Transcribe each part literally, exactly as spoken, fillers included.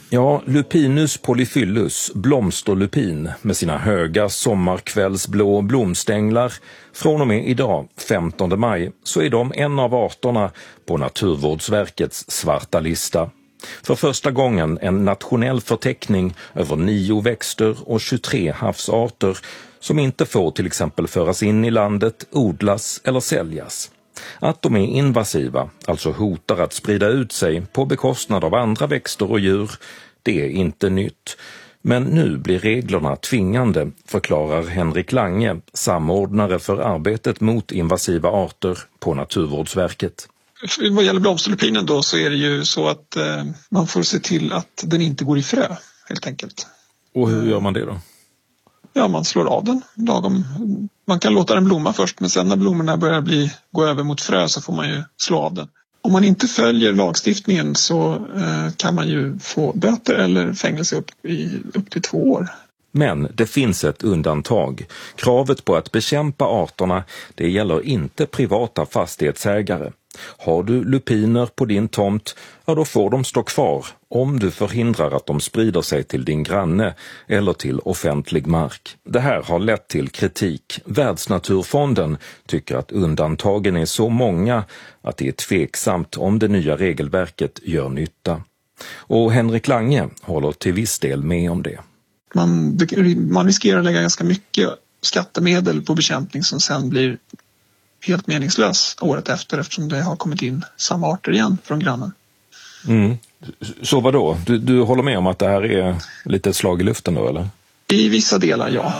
Ja, Lupinus polyphyllus, blomsterlupin med sina höga sommarkvällsblå blomstänglar. Från och med idag, femtonde maj, så är de en av arterna på Naturvårdsverkets svarta lista. För första gången en nationell förteckning över nio växter och tjugotre havsarter som inte får till exempel föras in i landet, odlas eller säljas. Att de är invasiva, alltså hotar att sprida ut sig på bekostnad av andra växter och djur, det är inte nytt. Men nu blir reglerna tvingande, förklarar Henrik Lange, samordnare för arbetet mot invasiva arter på Naturvårdsverket. Vad gäller blomsterlupinen då så är det ju så att eh, man får se till att den inte går i frö, helt enkelt. Och hur gör man det då? Ja, man slår av den lagom. Man kan låta den blomma först, men sen när blommorna börjar bli, gå över mot frö så får man ju slå av den. Om man inte följer lagstiftningen så eh, kan man ju få böter eller fängelse upp, i, upp till två år. Men det finns ett undantag. Kravet på att bekämpa arterna, det gäller inte privata fastighetsägare. Har du lupiner på din tomt, ja då får de stå kvar om du förhindrar att de sprider sig till din granne eller till offentlig mark. Det här har lett till kritik. Världsnaturfonden tycker att undantagen är så många att det är tveksamt om det nya regelverket gör nytta. Och Henrik Lange håller till viss del med om det. Man, man riskerar att lägga ganska mycket skattemedel på bekämpning som sen blir helt meningslös året efter eftersom det har kommit in samma arter igen från grannen. Mm. Så vad då? Du, du håller med om att det här är lite ett slag i luften då, eller? I vissa delar, ja.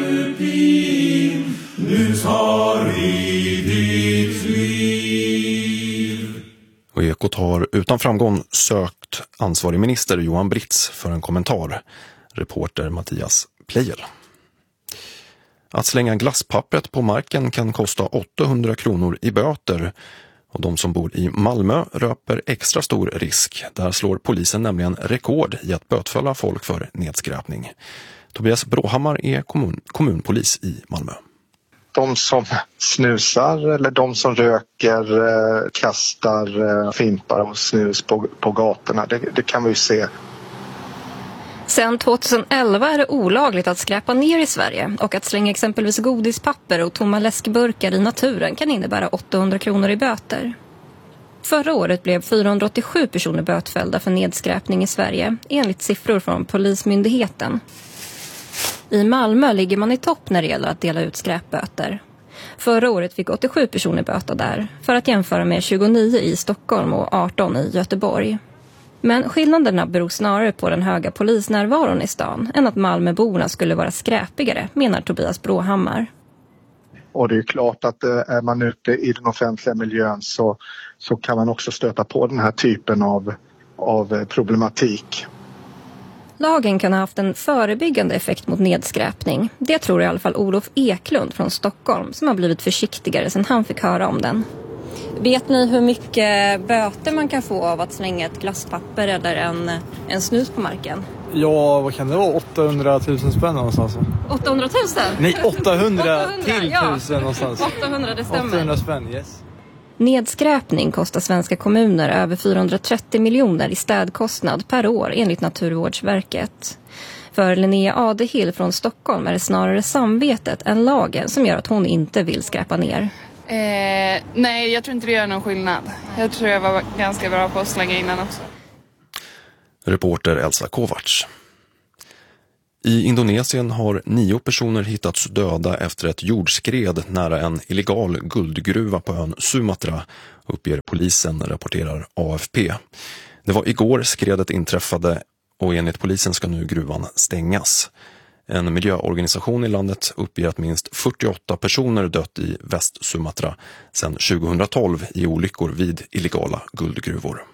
Och Ekot har utan framgång sökt ansvarig minister Johan Britz för en kommentar. Reporter Mattias Plejel. Att slänga glasspappret på marken kan kosta åttahundra kronor i böter. Och de som bor i Malmö röper extra stor risk. Där slår polisen nämligen rekord i att bötfälla folk för nedskräpning. Tobias Bråhammar är kommun, kommunpolis i Malmö. De som snusar eller de som röker, kastar fimpar och snus på, på gatorna, det, det kan vi ju se. Sedan tjugoelva är det olagligt att skräpa ner i Sverige och att slänga exempelvis godispapper och tomma läskburkar i naturen kan innebära åttahundra kronor i böter. Förra året blev fyrahundraåttiosju personer bötfällda för nedskräpning i Sverige, enligt siffror från Polismyndigheten. I Malmö ligger man i topp när det gäller att dela ut skräpböter. Förra året fick åttiosju personer böta där, för att jämföra med tjugonio i Stockholm och arton i Göteborg. Men skillnaderna beror snarare på den höga polisnärvaron i stan än att Malmöborna skulle vara skräpigare, menar Tobias Bråhammar. Och det är klart att är man ute i den offentliga miljön så, så kan man också stöta på den här typen av, av problematik. Lagen kan ha haft en förebyggande effekt mot nedskräpning. Det tror i alla fall Olof Eklund från Stockholm som har blivit försiktigare sedan han fick höra om den. Vet ni hur mycket böter man kan få av att slänga ett glasspapper eller en, en snus på marken? Ja, vad kan det vara? åttahundratusen spänn någonstans. åttahundratusen? Nej, åttahundra till ja. tusen någonstans. åttahundra, det stämmer. åttahundra spänn, yes. Nedskräpning kostar svenska kommuner över fyrahundratrettio miljoner i städkostnad per år enligt Naturvårdsverket. För Linnea Adehill från Stockholm är det snarare samvetet än lagen som gör att hon inte vill skräpa ner. Eh, nej, jag tror inte det gör någon skillnad. Jag tror jag var ganska bra på att slänga innan också. Reporter Elsa Kovacs. I Indonesien har nio personer hittats döda efter ett jordskred nära en illegal guldgruva på ön Sumatra, uppger polisen, rapporterar A F P. Det var igår skredet inträffade och enligt polisen ska nu gruvan stängas. En miljöorganisation i landet uppger att minst fyrtioåtta personer dött i Väst-Sumatra sedan tjugohundratolv i olyckor vid illegala guldgruvor.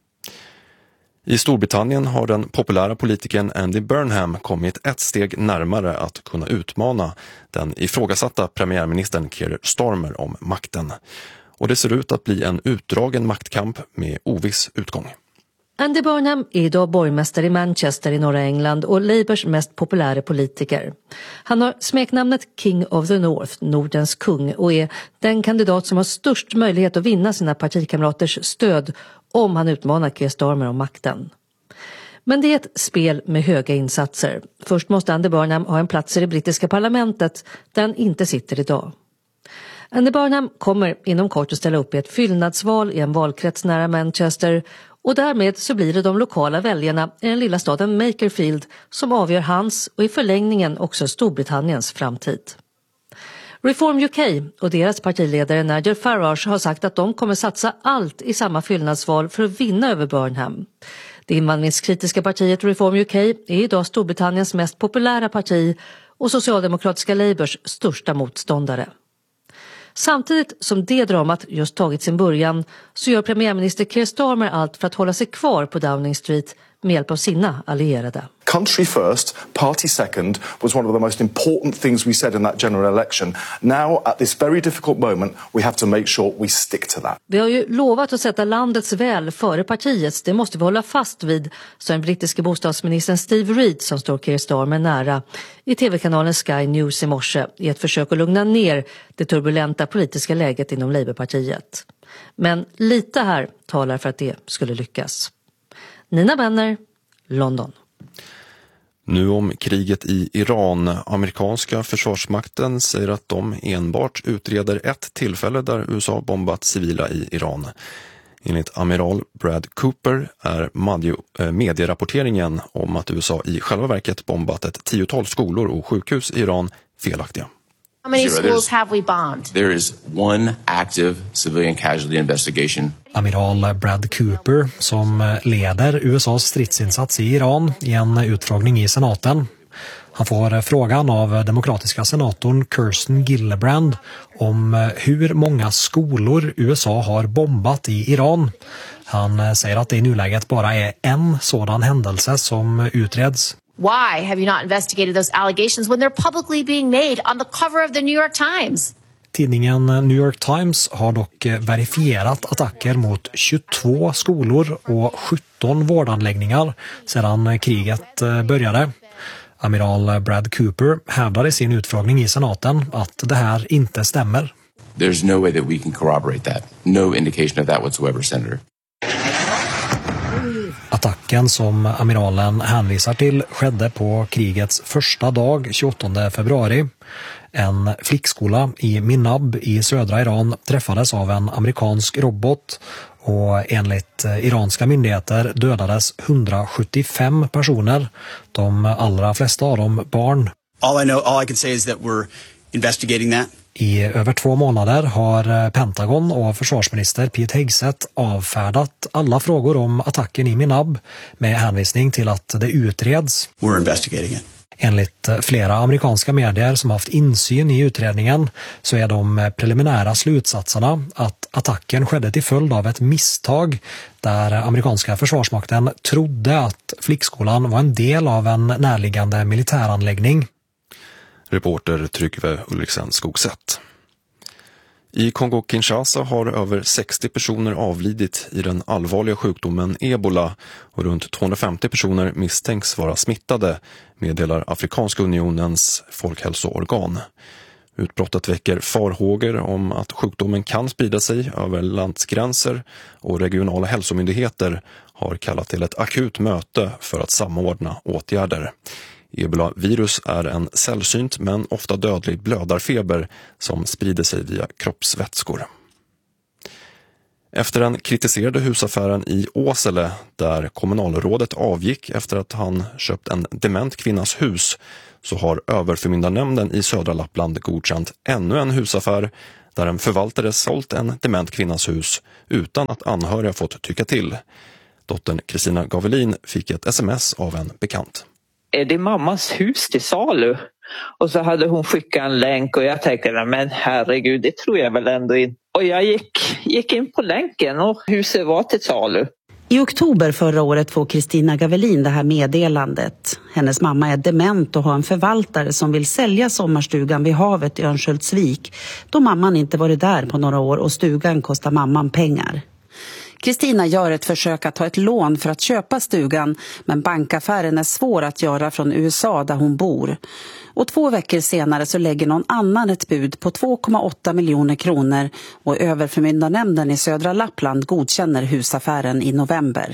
I Storbritannien har den populära politikern Andy Burnham kommit ett steg närmare att kunna utmana den ifrågasatta premiärministern Keir Starmer om makten. Och det ser ut att bli en utdragen maktkamp med oviss utgång. Andy Burnham är idag borgmästare i Manchester i norra England och Labours mest populära politiker. Han har smeknamnet King of the North, Nordens kung, och är den kandidat som har störst möjlighet att vinna sina partikamraters stöd om han utmanar Keir Starmer om makten. Men det är ett spel med höga insatser. Först måste Andy Burnham ha en plats i det brittiska parlamentet där han inte sitter idag. Andy Burnham kommer inom kort att ställa upp i ett fyllnadsval i en valkrets nära Manchester och därmed så blir det de lokala väljarna i den lilla staden Makerfield som avgör hans och i förlängningen också Storbritanniens framtid. Reform U K och deras partiledare Nigel Farage har sagt att de kommer satsa allt i samma fyllnadsval för att vinna över Burnham. Det invandringskritiska partiet Reform U K är idag Storbritanniens mest populära parti och socialdemokratiska Labours största motståndare. Samtidigt som det dramat just tagit sin början så gör premiärminister Keir Starmer allt för att hålla sig kvar på Downing Street med hjälp av sina allierade. Country first, party second was one of the most important things we said in that general election. Now, at this very difficult moment, we have to make sure we stick to that. Vi har ju lovat att sätta landets väl före partiets. Det måste vi hålla fast vid, sa den brittiska bostadsministern Steve Reid som står Keir Starmer nära i tv-kanalen Sky News i morse i ett försök att lugna ner det turbulenta politiska läget inom Labourpartiet. Men lite här talar för att det skulle lyckas. Nina Benner, London. Nu om kriget i Iran. Amerikanska försvarsmakten säger att de enbart utreder ett tillfälle där U S A bombat civila i Iran. Enligt amiral Brad Cooper är medierapporteringen om att U S A i själva verket bombat ett tiotal skolor och sjukhus i Iran felaktiga. How many schools have we bombed? There is one active civilian casualty investigation. Amiral Brad Cooper, som leder U S A:s stridsinsats i Iran, i en utfrågning i senaten. Han får frågan av demokratiska senatorn Kirsten Gillibrand om hur många skolor U S A har bombat i Iran. Han säger att det i nuläget bara är en sådan händelse som utreds. Why have you not investigated those allegations when they're publicly being made on the cover of the New York Times? Tidningen New York Times har dock verifierat attacker mot tjugotvå skolor och sjutton vårdanläggningar sedan kriget började. Amiral Brad Cooper hävdar i sin utfrågning i senaten att det här inte stämmer. There's no way that we can corroborate that. No indication of that whatsoever, Senator. Attacken som amiralen hänvisar till skedde på krigets första dag, tjugoåttonde februari. En flickskola i Minab i södra Iran träffades av en amerikansk robot och enligt iranska myndigheter dödades hundrasjuttiofem personer, de allra flesta av dem barn. All I know, all I can say is that we're investigating that. I över två månader har Pentagon och försvarsminister Pete Hegseth avfärdat alla frågor om attacken i Minab med hänvisning till att det utreds. We're investigating it. Enligt flera amerikanska medier som haft insyn i utredningen så är de preliminära slutsatserna att attacken skedde till följd av ett misstag där amerikanska försvarsmakten trodde att flickskolan var en del av en närliggande militäranläggning. Reporter Tryggve Ulriksen Skogsätt. I Kongo-Kinshasa har över sextio personer avlidit i den allvarliga sjukdomen Ebola och runt tvåhundrafemtio personer misstänks vara smittade, meddelar Afrikanska unionens folkhälsoorgan. Utbrottet väcker farhågor om att sjukdomen kan sprida sig över landsgränser och regionala hälsomyndigheter har kallat till ett akut möte för att samordna åtgärder. Ebola-virus är en sällsynt men ofta dödlig blödarfeber som sprider sig via kroppsvätskor. Efter den kritiserade husaffären i Åsele där kommunalrådet avgick efter att han köpt en dement kvinnas hus så har överförmyndarnämnden i södra Lappland godkänt ännu en husaffär där en förvaltare sålt en dement kvinnas hus utan att anhöriga fått tycka till. Dottern Kristina Gavelin fick ett sms av en bekant. Är det mammas hus till salu? Och så hade hon skickat en länk och jag tänkte, men herregud, det tror jag väl ändå inte. Och jag gick, gick in på länken och huset var till salu. I oktober förra året får Kristina Gavelin det här meddelandet. Hennes mamma är dement och har en förvaltare som vill sälja sommarstugan vid havet i Örnsköldsvik. Då mamman inte varit där på några år och stugan kostar mamman pengar. Kristina gör ett försök att ta ett lån för att köpa stugan, men bankaffären är svår att göra från U S A där hon bor. Och två veckor senare så lägger någon annan ett bud på två komma åtta miljoner kronor och överförmyndarnämnden i södra Lappland godkänner husaffären i november.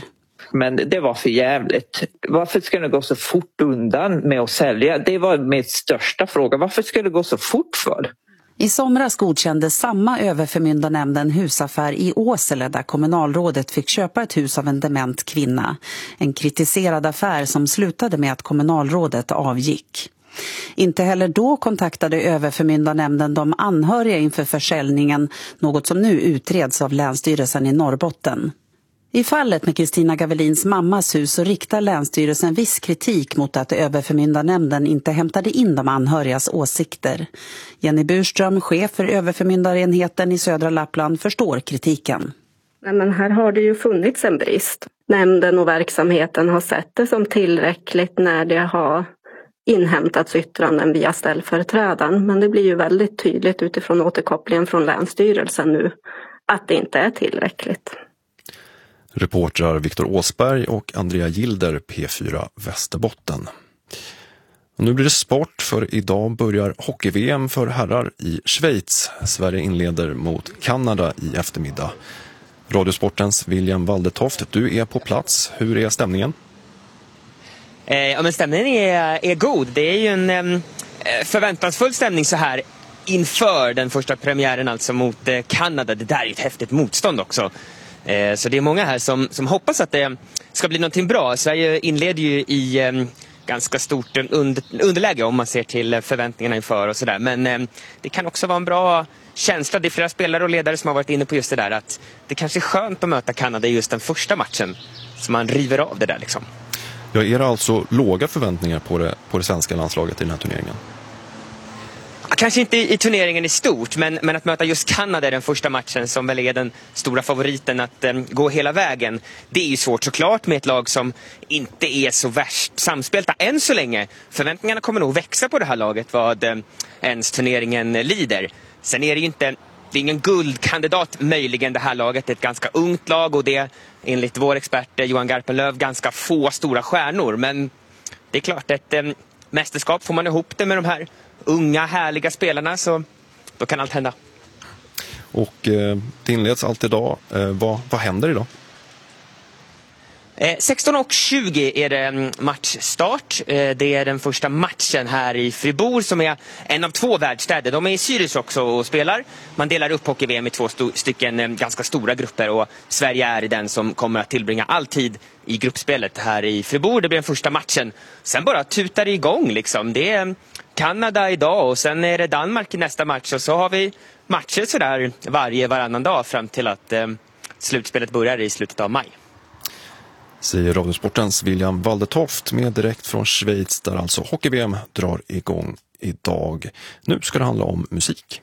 Men det var för jävligt. Varför ska det gå så fort undan med att sälja? Det var min största fråga. Varför ska det gå så fort för? I somras godkände samma överförmyndarnämnd en husaffär i Åsele där kommunalrådet fick köpa ett hus av en dement kvinna. En kritiserad affär som slutade med att kommunalrådet avgick. Inte heller då kontaktade överförmyndarnämnden de anhöriga inför försäljningen, något som nu utreds av Länsstyrelsen i Norrbotten. I fallet med Kristina Gavelins mammas hus så riktar Länsstyrelsen viss kritik mot att överförmyndarnämnden inte hämtade in de anhörigas åsikter. Jenny Burström, chef för överförmyndarenheten i södra Lappland, förstår kritiken. Nej, men här har det ju funnits en brist. Nämnden och verksamheten har sett det som tillräckligt när det har inhämtats yttranden via ställföreträdaren. Men det blir ju väldigt tydligt utifrån återkopplingen från Länsstyrelsen nu att det inte är tillräckligt. Reportrar Viktor Åsberg och Andrea Gilder, P fyra Västerbotten. Och nu blir det sport, för idag börjar hockey-V M för herrar i Schweiz. Sverige inleder mot Kanada i eftermiddag. Radiosportens William Waldetoft, du är på plats. Hur är stämningen? Eh, ja, men stämningen är, är god. Det är ju en eh, förväntansfull stämning så här inför den första premiären, alltså mot eh, Kanada. Det där är ett häftigt motstånd också. Eh, så det är många här som, som hoppas att det ska bli någonting bra. Sverige inleder ju i eh, ganska stort under, underläge om man ser till förväntningarna inför och sådär. Men eh, det kan också vara en bra känsla. Det är flera spelare och ledare som har varit inne på just det där, att det kanske är skönt att möta Kanada i just den första matchen, så man river av det där liksom. Ja, är det alltså låga förväntningar på det, på det svenska landslaget i den här turneringen? Kanske inte i, i turneringen i stort, men, men att möta just Kanada i den första matchen, som väl är den stora favoriten att um, gå hela vägen. Det är ju svårt såklart med ett lag som inte är så värst samspelta än så länge. Förväntningarna kommer nog växa på det här laget vad um, ens turneringen lider. Sen är det ju inte, det är ingen guldkandidat möjligen det här laget. Det är ett ganska ungt lag och det är enligt vår expert Johan Garpenlöv ganska få stora stjärnor. Men det är klart, ett um, mästerskap, får man ihop det med de här unga härliga spelarna, så då kan allt hända. Och eh, det inleds allt idag. Eh, vad, vad händer idag? Eh, sexton och tjugo är det matchstart. Eh, det är den första matchen här i Fribourg, som är en av två världsstäder. De är i Zürich också och spelar. Man delar upp hockey-V M i två sto- stycken eh, ganska stora grupper, och Sverige är den som kommer att tillbringa all tid i gruppspelet här i Fribourg. Det blir den första matchen. Sen bara tutar det igång liksom. Det är Kanada idag och sen är det Danmark i nästa match, och så har vi matcher sådär varje varannan dag fram till att eh, slutspelet börjar i slutet av maj. Säger Radiosportens William Waldetoft med direkt från Schweiz, där alltså hockey-V M drar igång idag. Nu ska det handla om musik.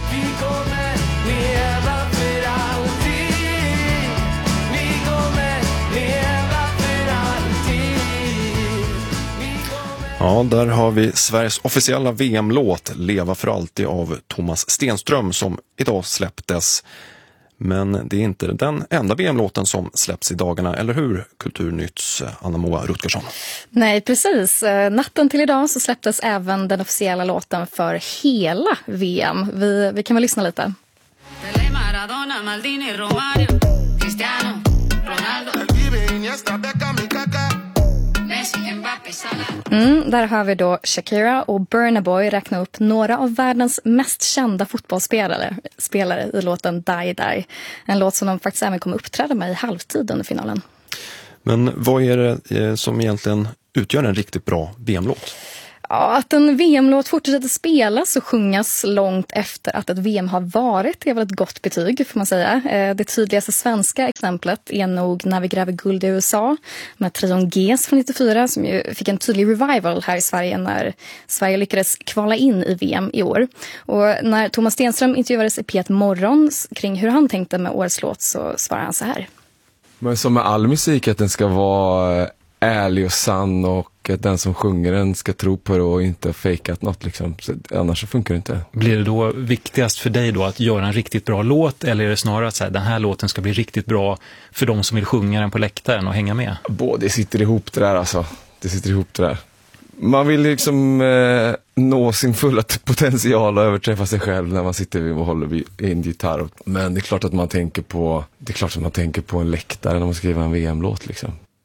Ja, där har vi Sveriges officiella V M-låt Leva för alltid av Thomas Stenström, som idag släpptes. Men det är inte den enda V M-låten som släpps i dagarna, eller hur, Kulturnytts Anna-Moa Rutgersson? Nej, precis. Natten till idag så släpptes även den officiella låten för hela V M. Vi, vi kan väl lyssna lite. Maradona, Maldini, Romario, Cristiano, Ronaldo, Iniesta, Beckham, Mm, där har vi då Shakira och Burna Boy räkna upp några av världens mest kända fotbollsspelare spelare i låten Die Die. En låt som de faktiskt även kommer uppträda med i halvtid under finalen. Men vad är det som egentligen utgör en riktigt bra V M-låt? Ja, att en V M-låt fortsätter spelas och sjungas långt efter att ett V M har varit är väl ett gott betyg, får man säga. Det tydligaste svenska exemplet är nog När vi gräver guld i U S A med Trion Gs från nittiofyra, som ju fick en tydlig revival här i Sverige när Sverige lyckades kvala in i V M i år. Och när Thomas Stenström intervjuades i P ett Morgon kring hur han tänkte med årets låt, så svarar han så här. Men som med all musik, att den ska vara ärlig och sann, och att den som sjunger den ska tro på det och inte fejkat något liksom. Så annars så funkar det inte. Blir det då viktigast för dig då att göra en riktigt bra låt, eller är det snarare att så här, den här låten ska bli riktigt bra för de som vill sjunga den på läktaren och hänga med? Både sitter ihop det där alltså. Det sitter ihop det där. Man vill liksom eh, nå sin fulla potential och överträffa sig själv när man sitter och håller i en gitarr. Men det är klart att man tänker på det är klart att man tänker på en läktare när man skriver en V M-låt liksom.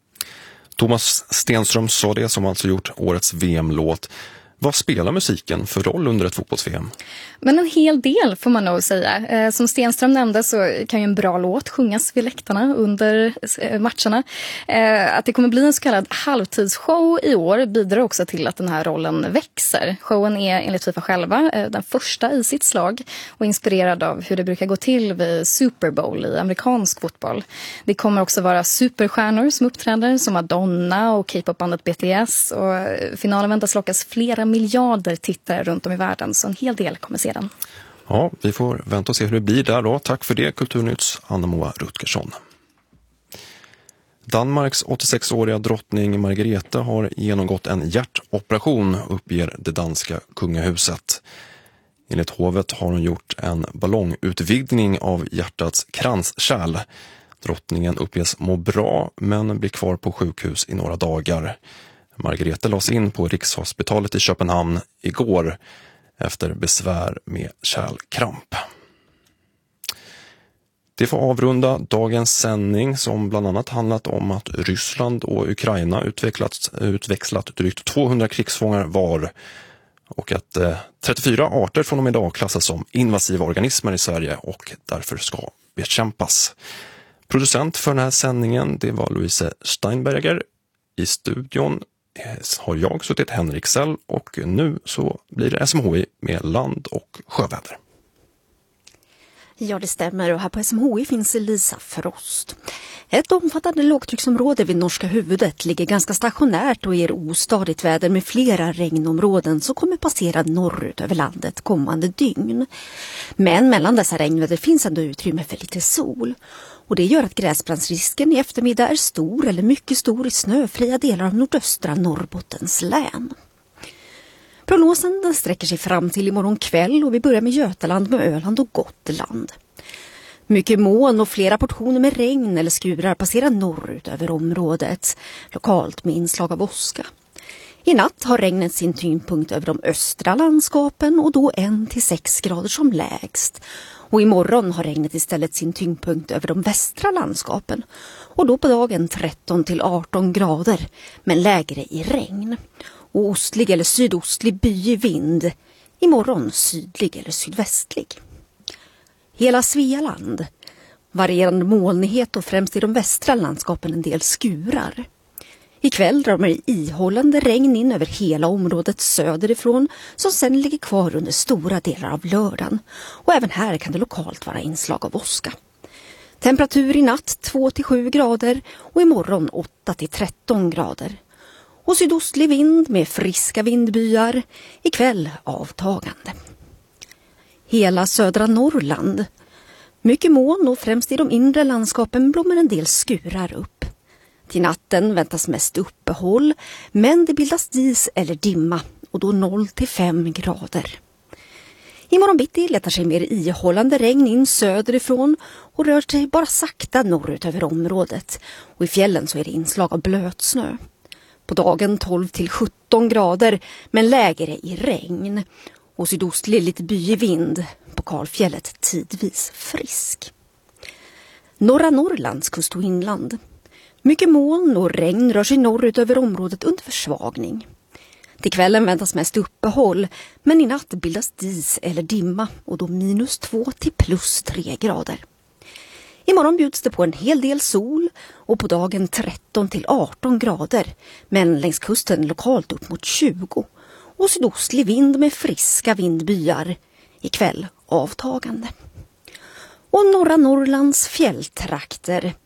Thomas Stenström sa det, som alltså gjort årets V M-låt. Vad spelar musiken för roll under ett fotbolls-V M? Men en hel del får man nog säga. Eh, som Stenström nämnde så kan ju en bra låt sjungas vid läktarna under eh, matcherna. Eh, att det kommer bli en så kallad halvtidsshow i år bidrar också till att den här rollen växer. Showen är enligt FIFA själva eh, den första i sitt slag och inspirerad av hur det brukar gå till vid Super Bowl i amerikansk fotboll. Det kommer också vara superstjärnor som uppträder som Madonna och K-pop-bandet B T S, och finalen väntas lockas flera miljarder tittare runt om i världen, så en hel del kommer sedan. Ja, vi får vänta och se hur det blir där då. Tack för det, Kulturnytts Anna-Moa Rutgersson. Danmarks åttiosex-åriga drottning Margrethe har genomgått en hjärtoperation, uppger det danska kungahuset. Enligt hovet har hon gjort en ballongutvidgning av hjärtats kranskärl. Drottningen uppges må bra men blir kvar på sjukhus i några dagar. Margrethe lades in på Rikshospitalet i Köpenhamn igår efter besvär med kärlkramp. Det får avrunda dagens sändning, som bland annat handlat om att Ryssland och Ukraina utvecklat, utväxlat drygt tvåhundra krigsfångar var, och att eh, trettiofyra arter från och med idag klassas som invasiva organismer i Sverige och därför ska bekämpas. Producent för den här sändningen, det var Louise Steinberger. I studion har jag suttit Henrik Sell, och nu så blir det S M H I med land- och sjöväder. Ja, det stämmer, och här på S M H I finns Elisa Frost. Ett omfattande lågtrycksområde vid norska huvudet ligger ganska stationärt och ger ostadigt väder med flera regnområden som kommer passera norrut över landet kommande dygn. Men mellan dessa regnväder finns ändå utrymme för lite sol. Och det gör att gräsbrandsrisken i eftermiddag är stor eller mycket stor i snöfria delar av nordöstra Norrbottens län. Prognosen den sträcker sig fram till imorgon kväll, och vi börjar med Götaland, med Öland och Gotland. Mycket moln och flera portioner med regn eller skurar passerar norrut över området, lokalt med inslag av åska. I natt har regnet sin tyngdpunkt över de östra landskapen, och då en till sex grader som lägst. Och imorgon har regnet istället sin tyngdpunkt över de västra landskapen, och då på dagen tretton till arton grader, men lägre i regn. Och ostlig eller sydostlig byig vind, imorgon sydlig eller sydvästlig. Hela Svealand, varierande molnighet och främst i de västra landskapen en del skurar. Ikväll drar man ihållande regn in över hela området söderifrån, som sen ligger kvar under stora delar av lördagen. Och även här kan det lokalt vara inslag av åska. Temperatur i natt två till sju grader och imorgon åtta till tretton grader. Och sydostlig vind med friska vindbyar, ikväll avtagande. Hela södra Norrland. Mycket moln och främst i de inre landskapen blommar en del skurar upp. Till natten väntas mest uppehåll, men det bildas dis eller dimma, och då noll till fem grader. Imorgon bitti letar sig mer ihållande regn in söderifrån och rör sig bara sakta norrut över området, och i fjällen så är det inslag av blötsnö. På dagen tolv till sjutton grader, men lägre i regn, och sydostlig lite byig vind, på Kalfjället tidvis frisk. Norra Norrlands kust och inland. Mycket moln och regn rör sig norrut över området under försvagning. Till kvällen väntas mest uppehåll, men i natt bildas dis eller dimma, och då minus två till plus tre grader. Imorgon bjuds det på en hel del sol, och på dagen tretton till arton grader, men längs kusten lokalt upp mot tjugo, och sydostlig vind med friska vindbyar, ikväll avtagande. Och norra Norrlands fjälltrakter,